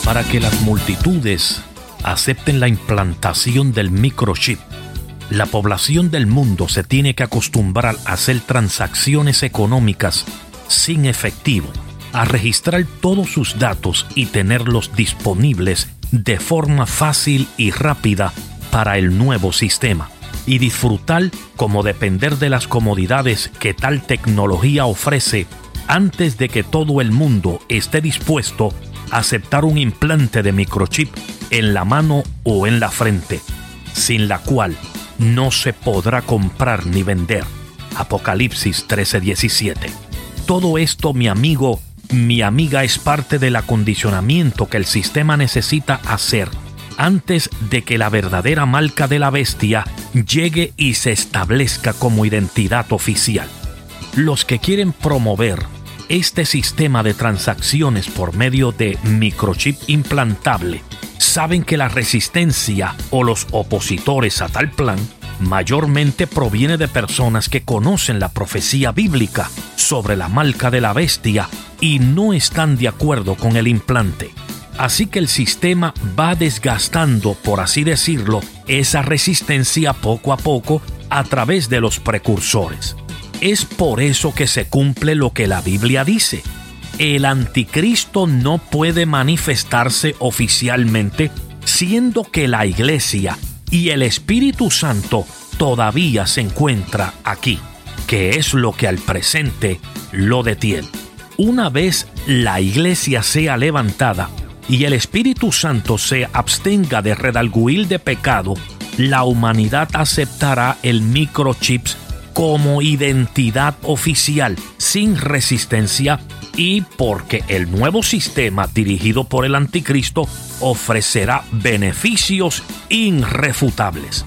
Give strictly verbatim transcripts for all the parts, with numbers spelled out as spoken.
Para que las multitudes acepten la implantación del microchip, la población del mundo se tiene que acostumbrar a hacer transacciones económicas sin efectivo, a registrar todos sus datos y tenerlos disponibles de forma fácil y rápida para el nuevo sistema, y disfrutar como depender de las comodidades que tal tecnología ofrece antes de que todo el mundo esté dispuesto a aceptar un implante de microchip en la mano o en la frente, sin la cual no se podrá comprar ni vender. Apocalipsis trece diecisiete. Todo esto, mi amigo, mi amiga, es parte del acondicionamiento que el sistema necesita hacer antes de que la verdadera marca de la bestia llegue y se establezca como identidad oficial. Los que quieren promover este sistema de transacciones por medio de microchip implantable saben que la resistencia o los opositores a tal plan mayormente proviene de personas que conocen la profecía bíblica sobre la marca de la bestia y no están de acuerdo con el implante. Así que el sistema va desgastando, por así decirlo, esa resistencia poco a poco a través de los precursores. Es por eso que se cumple lo que la Biblia dice. El anticristo no puede manifestarse oficialmente, siendo que la iglesia y el Espíritu Santo todavía se encuentra aquí, que es lo que al presente lo detiene. Una vez la iglesia sea levantada y el Espíritu Santo se abstenga de redarguir de pecado, la humanidad aceptará el microchip como identidad oficial, sin resistencia, y porque el nuevo sistema dirigido por el anticristo ofrecerá beneficios irrefutables.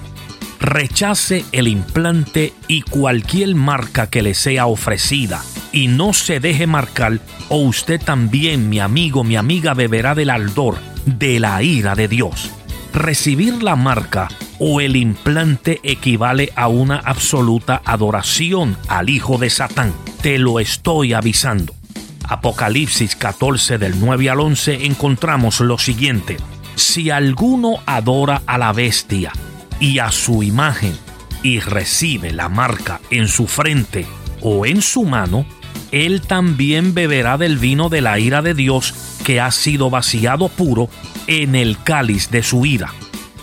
Rechace el implante y cualquier marca que le sea ofrecida y no se deje marcar, o usted también, mi amigo, mi amiga, beberá del ardor de la ira de Dios. Recibir la marca o el implante equivale a una absoluta adoración al hijo de Satán. Te lo estoy avisando. Apocalipsis catorce del nueve al once encontramos lo siguiente: si alguno adora a la bestia y a su imagen y recibe la marca en su frente o en su mano, él también beberá del vino de la ira de Dios, que ha sido vaciado puro en el cáliz de su ira,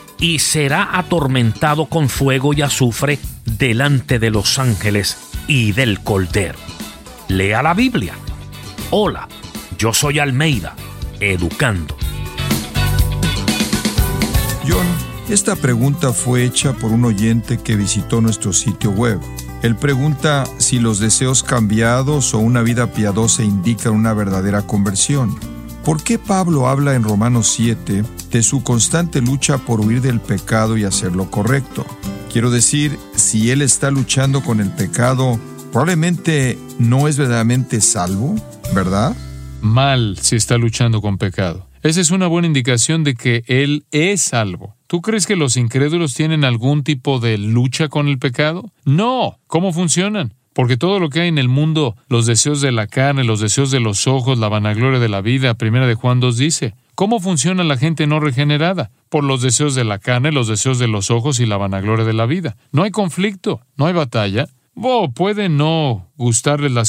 y será atormentado con fuego y azufre delante de los ángeles y del Cordero. Lea la Biblia. Hola, yo soy Almeida, educando. John, esta pregunta fue hecha por un oyente que visitó nuestro sitio web. Él pregunta si los deseos cambiados o una vida piadosa indican una verdadera conversión. ¿Por qué Pablo habla en Romanos siete de su constante lucha por huir del pecado y hacer lo correcto? Quiero decir, si él está luchando con el pecado, probablemente no es verdaderamente salvo, ¿verdad? Mal si está luchando con pecado. Esa es una buena indicación de que él es salvo. ¿Tú crees que los incrédulos tienen algún tipo de lucha con el pecado? No. ¿Cómo funcionan? Porque todo lo que hay en el mundo, los deseos de la carne, los deseos de los ojos, la vanagloria de la vida, primera de Juan dos dice. ¿Cómo funciona la gente no regenerada? Por los deseos de la carne, los deseos de los ojos y la vanagloria de la vida. No hay conflicto, no hay batalla. Oh, puede no gustarles las